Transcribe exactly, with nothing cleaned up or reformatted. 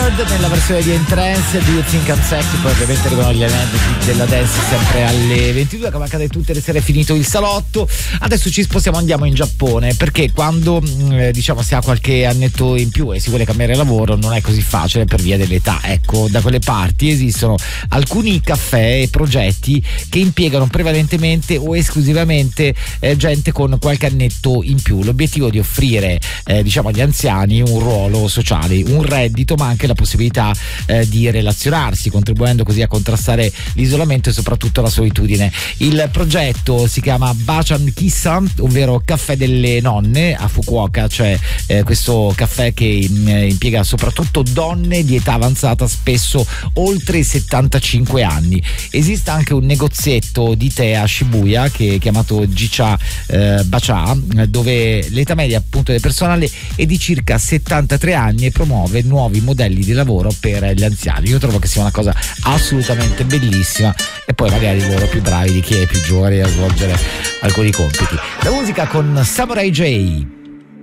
Bird nella versione di Entrance di You Think I'm Sexy, poi ovviamente arrivano gli elementi della dance sempre alle ventidue, come accade tutte le sere, è finito il salotto. Adesso ci spostiamo, andiamo in Giappone, perché quando eh, diciamo si ha qualche annetto in più e si vuole cambiare lavoro non è così facile per via dell'età. Ecco, da quelle parti esistono alcuni caffè e progetti che impiegano prevalentemente o esclusivamente eh, gente con qualche annetto in più. L'obiettivo è di offrire eh, diciamo agli anziani un ruolo sociale, un reddito, ma anche la possibilità eh, di relazionarsi, contribuendo così a contrastare l'isolamento e soprattutto la solitudine. Il progetto si chiama Bachan Kissa, ovvero caffè delle nonne. A Fukuoka c'è eh, questo caffè che mh, impiega soprattutto donne di età avanzata, spesso oltre i settantacinque anni. Esiste anche un negozietto di tè a Shibuya che è chiamato Jicha eh, Bacha, dove l'età media appunto del personale è di circa settantatré anni e promuove nuovi modelli di lavoro per gli anziani. Io trovo che sia una cosa assolutamente bellissima, e poi magari loro più bravi di chi è più giovane a svolgere alcuni compiti. La musica con Samurai J.